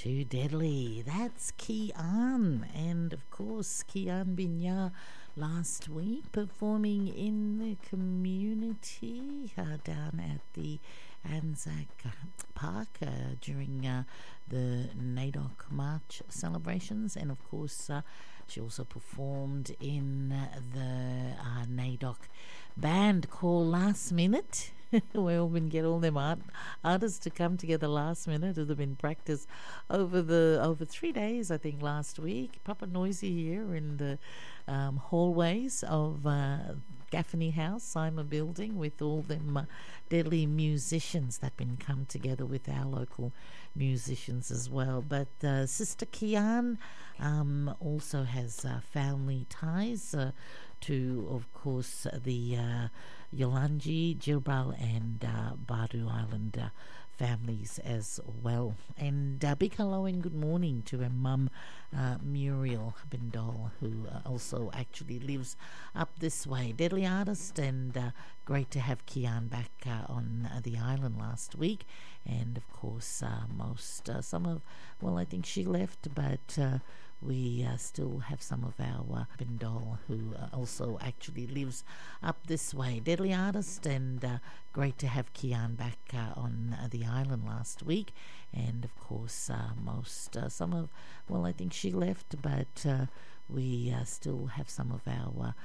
Too Deadly. That's Kian. And of course, Kian Binyar last week performing in the community down at the Anzac Park during the NAIDOC March celebrations. And of course, she also performed in the NAIDOC band called Last Minute. We often get all them artists to come together last minute. It have been practice over 3 days, I think, last week. Proper noisy here in the hallways of Gaffney House, Simon Building, with all them deadly musicians that been come together with our local musicians as well. But Sister Kian also has family ties to, of course, the Yolanji, Gilbral and Badu Island families as well. And big hello and good morning to her mum, Muriel Bindol, who also actually lives up this way. Deadly artist, and great to have Kian back on the island last week. And of course, I think she left, but we still have some of our Bindol who also actually lives up this way. Deadly artist, and great to have Kian back on the island last week. And of course, I think she left, but we still have some of our